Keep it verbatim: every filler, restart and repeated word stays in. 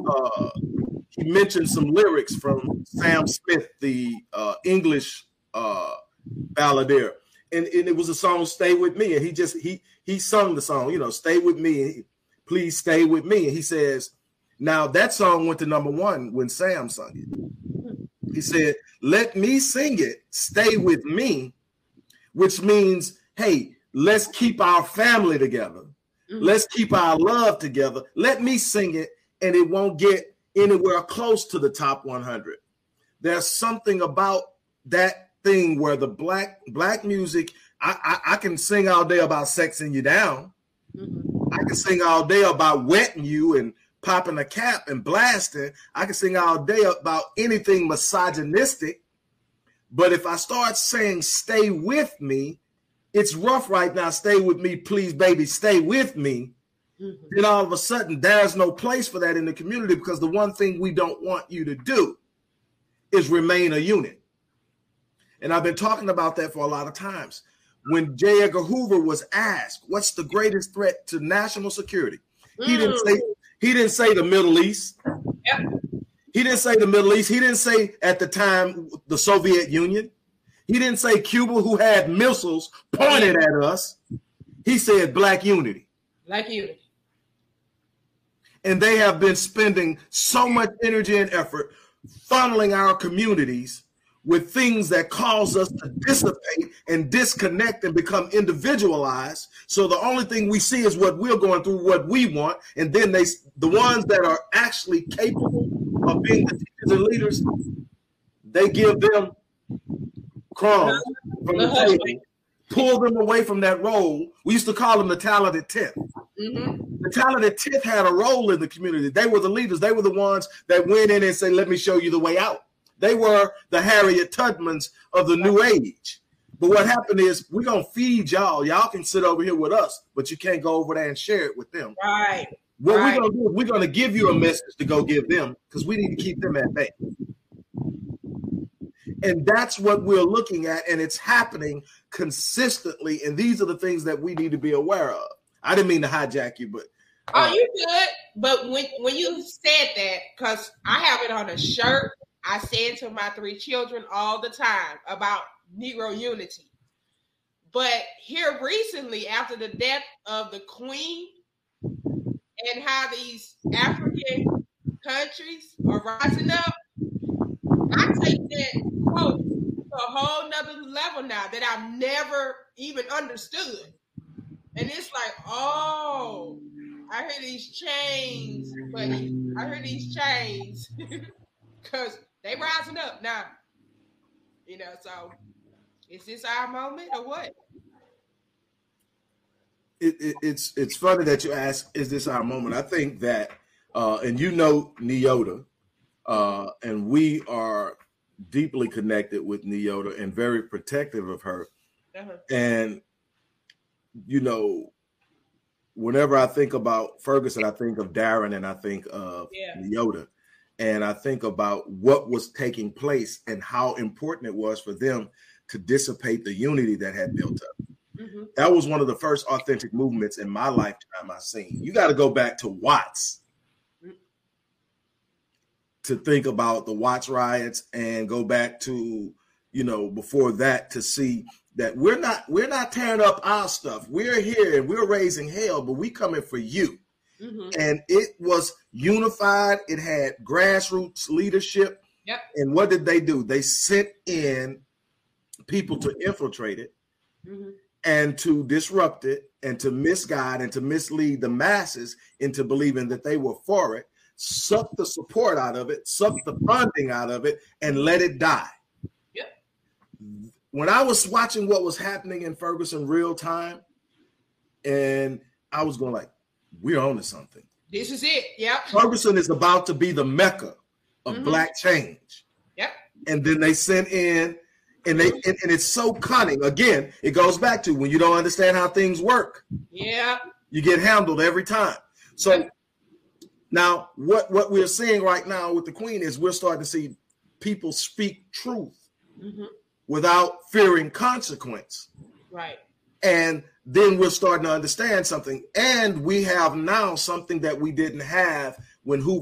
uh, he mentioned some lyrics from Sam Smith, the uh, English uh, balladeer, and, and it was a song "Stay With Me," and he just he he sung the song, you know, "Stay with me, please stay with me," and he says, now that song went to number one when Sam sung it. He said, "Let me sing it, stay with me," which means, hey, let's keep our family together. Mm-hmm. Let's keep our love together. Let me sing it, and it won't get anywhere close to the top one hundred. There's something about that thing where the black black music, I, I, I can sing all day about sexing you down. Mm-hmm. I can sing all day about wetting you and popping a cap and blasting. I can sing all day about anything misogynistic. But if I start saying "stay with me," it's rough right now. Stay with me, please, baby, stay with me. Mm-hmm. Then all of a sudden, there's no place for that in the community, because the one thing we don't want you to do is remain a unit. And I've been talking about that for a lot of times. When J. Edgar Hoover was asked, what's the greatest threat to national security? Mm. He didn't say he didn't say the Middle East. Yep. He didn't say the Middle East. He didn't say at the time the Soviet Union. He didn't say Cuba, who had missiles pointed at us. He said black unity. Black unity. And they have been spending so much energy and effort funneling our communities with things that cause us to dissipate and disconnect and become individualized. So the only thing we see is what we're going through, what we want. And then they, the ones that are actually capable of being the teachers and leaders, they give them crumbs from the table, pull them away from that role. We used to call them the talented tenth. Mm-hmm. The talented tenth had a role in the community. They were the leaders. They were the ones that went in and said, let me show you the way out. They were the Harriet Tubmans of the new age. But what happened is, we're going to feed y'all. Y'all can sit over here with us, but you can't go over there and share it with them. Right. What right. we're going to do is we're going to give you a message to go give them, because we need to keep them at bay. And that's what we're looking at, and it's happening consistently. And these are the things that we need to be aware of. I didn't mean to hijack you, but uh, oh, you good. But when when you said that, because I have it on a shirt, I say to my three children all the time about Negro unity. But here recently, after the death of the Queen, and how these African countries are rising up, I take that quote to a whole nother level now that I've never even understood. And it's like, oh, I hear these chains, buddy. I hear these chains. Because they rising up now. You know, so is this our moment or what? It, it, it's it's funny that you ask, is this our moment? I think that, uh, and you know Neota, uh, and we are deeply connected with Neota and very protective of her. Uh-huh. And, you know, whenever I think about Ferguson, I think of Darren and I think of yeah. Neota. And I think about what was taking place and how important it was for them to dissipate the unity that had built up. Mm-hmm. That was one of the first authentic movements in my lifetime I've seen. You got to go back to Watts mm-hmm. to think about the Watts riots, and go back to, you know, before that to see that we're not we're not tearing up our stuff. We're here and we're raising hell, but we coming for you. Mm-hmm. And it was unified. It had grassroots leadership. Yep. And what did they do? They sent in people to infiltrate it mm-hmm. and to disrupt it and to misguide and to mislead the masses into believing that they were for it, suck the support out of it, suck the funding out of it, and let it die. Yep. When I was watching what was happening in Ferguson real time, and I was going like, we're on to something. This is it. Yep. Ferguson is about to be the mecca of mm-hmm. black change. Yep. And then they sent in, and they and, and it's so cunning. Again, it goes back to when you don't understand how things work. Yeah. You get handled every time. So yep. now what, what we're seeing right now with the Queen is we're starting to see people speak truth mm-hmm. without fearing consequence. Right. And then we're starting to understand something. And we have now something that we didn't have when Hoover